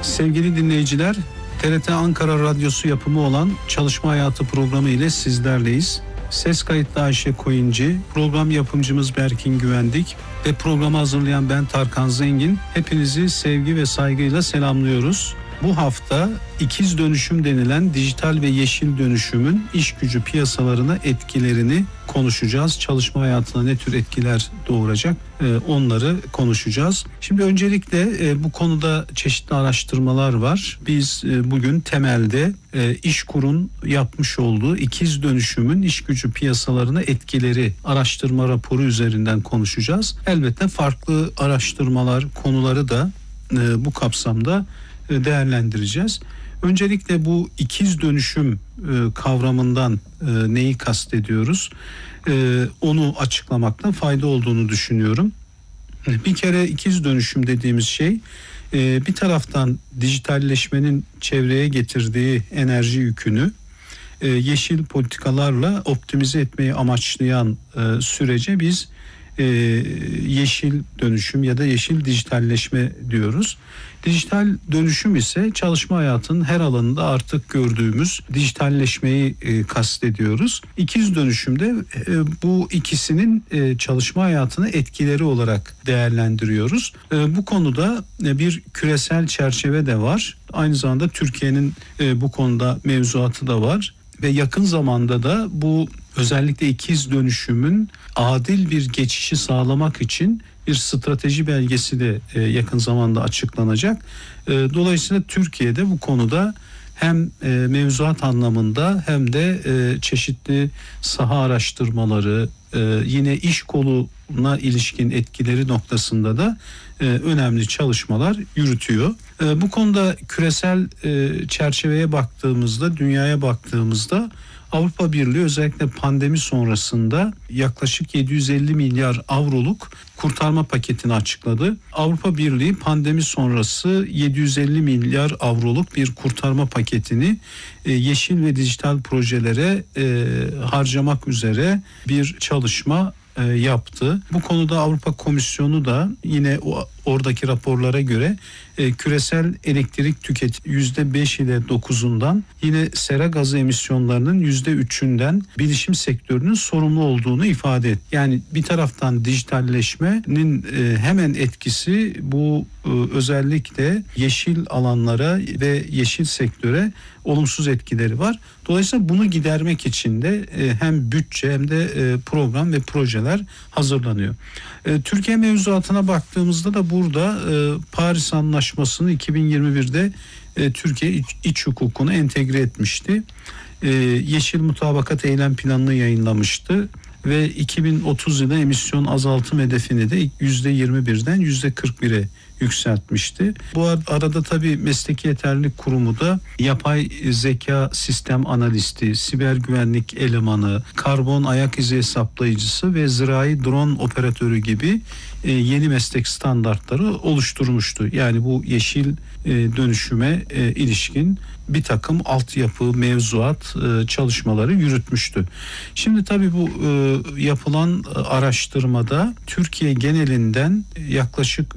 Sevgili dinleyiciler, TRT Ankara Radyosu yapımı olan Çalışma Hayatı programı ile sizlerleyiz. Ses kayıtlı Ayşe Koyuncu, program yapımcımız Berkin Güvendik ve programı hazırlayan ben Tarkan Zengin. Hepinizi sevgi ve saygıyla selamlıyoruz. Bu hafta ikiz dönüşüm denilen dijital ve yeşil dönüşümün iş gücü piyasalarına etkilerini konuşacağız. Çalışma hayatına ne tür etkiler doğuracak onları konuşacağız. Şimdi öncelikle bu konuda çeşitli araştırmalar var. Biz bugün temelde İşkur'un yapmış olduğu ikiz dönüşümün iş gücü piyasalarına etkileri araştırma raporu üzerinden konuşacağız. Elbette farklı araştırmalar konuları da bu kapsamda değerlendireceğiz. Öncelikle bu ikiz dönüşüm kavramından neyi kastediyoruz? Onu açıklamakta fayda olduğunu düşünüyorum. Bir kere ikiz dönüşüm dediğimiz şey bir taraftan dijitalleşmenin çevreye getirdiği enerji yükünü yeşil politikalarla optimize etmeyi amaçlayan sürece biz yeşil dönüşüm ya da yeşil dijitalleşme diyoruz. Dijital dönüşüm ise çalışma hayatının her alanında artık gördüğümüz dijitalleşmeyi kastediyoruz. İkiz dönüşümde bu ikisinin çalışma hayatına etkileri olarak değerlendiriyoruz. Bu konuda bir küresel çerçeve de var. Aynı zamanda Türkiye'nin bu konuda mevzuatı da var. Ve yakın zamanda da bu özellikle ikiz dönüşümün adil bir geçişi sağlamak için bir strateji belgesi de yakın zamanda açıklanacak. Dolayısıyla Türkiye'de bu konuda hem mevzuat anlamında hem de çeşitli saha araştırmaları, yine iş koluna ilişkin etkileri noktasında da önemli çalışmalar yürütüyor. Bu konuda küresel çerçeveye baktığımızda, dünyaya baktığımızda Avrupa Birliği özellikle pandemi sonrasında yaklaşık 750 milyar avroluk kurtarma paketini açıkladı. Avrupa Birliği pandemi sonrası 750 milyar avroluk bir kurtarma paketini yeşil ve dijital projelere harcamak üzere bir çalışma yaptı. Bu konuda Avrupa Komisyonu da yine oradaki raporlara göre küresel elektrik tüketimi %5 ile 9'undan, yine sera gazı emisyonlarının %3'ünden bilişim sektörünün sorumlu olduğunu ifade etti. Yani bir taraftan dijitalleşmenin hemen etkisi bu özellikle yeşil alanlara ve yeşil sektöre olumsuz etkileri var. Dolayısıyla bunu gidermek için de hem bütçe hem de program ve projeler hazırlanıyor. Türkiye mevzuatına baktığımızda da burada Paris Anlaşması'nı 2021'de Türkiye iç hukukuna entegre etmişti. Yeşil Mutabakat Eylem Planı'nı yayınlamıştı ve 2030 yılı emisyon azaltım hedefini de %21'den %41'e yükseltmişti. Bu arada tabii Mesleki Yeterlilik Kurumu da yapay zeka sistem analisti, siber güvenlik elemanı, karbon ayak izi hesaplayıcısı ve zirai drone operatörü gibi yeni meslek standartları oluşturmuştu. Yani bu yeşil dönüşüme ilişkin bir takım altyapı, mevzuat çalışmaları yürütmüş,tü. Şimdi tabii bu yapılan araştırmada Türkiye genelinden yaklaşık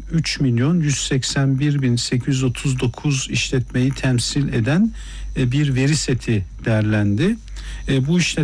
3.181.839 işletmeyi temsil eden bir veri seti derlendi. Bu işletme